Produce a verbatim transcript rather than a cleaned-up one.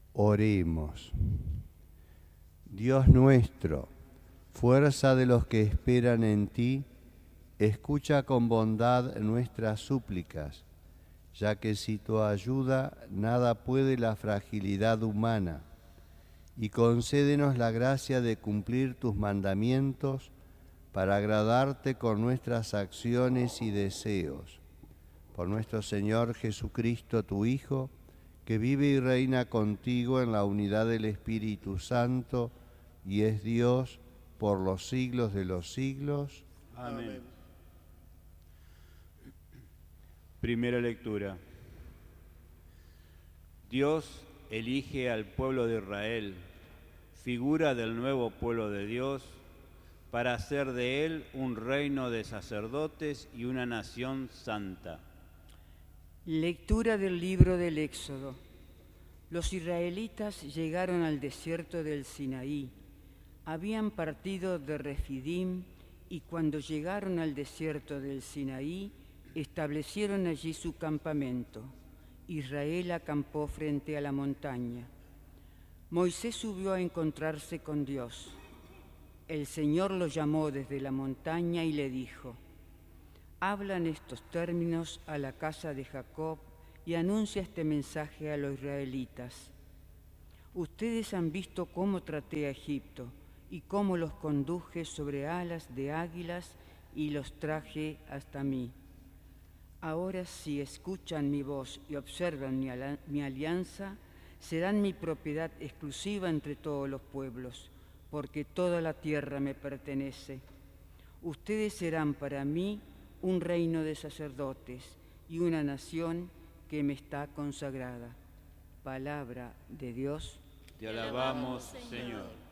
Oremos. Dios nuestro, fuerza de los que esperan en ti, escucha con bondad nuestras súplicas, ya que sin tu ayuda nada puede la fragilidad humana, y concédenos la gracia de cumplir tus mandamientos para agradarte con nuestras acciones y deseos. Por nuestro Señor Jesucristo, tu Hijo, que vive y reina contigo en la unidad del Espíritu Santo y es Dios por los siglos de los siglos. Amén. Primera lectura. Dios elige al pueblo de Israel, figura del nuevo pueblo de Dios, para hacer de él un reino de sacerdotes y una nación santa. Lectura del libro del Éxodo. Los israelitas llegaron al desierto del Sinaí. Habían partido de Refidim y cuando llegaron al desierto del Sinaí, establecieron allí su campamento. Israel acampó frente a la montaña. Moisés subió a encontrarse con Dios. El Señor lo llamó desde la montaña y le dijo: habla en estos términos a la casa de Jacob y anuncia este mensaje a los israelitas. Ustedes han visto cómo traté a Egipto y cómo los conduje sobre alas de águilas y los traje hasta mí. Ahora, si escuchan mi voz y observan mi, mi alianza, serán mi propiedad exclusiva entre todos los pueblos, porque toda la tierra me pertenece. Ustedes serán para mí un reino de sacerdotes y una nación que me está consagrada. Palabra de Dios. Te alabamos, Señor.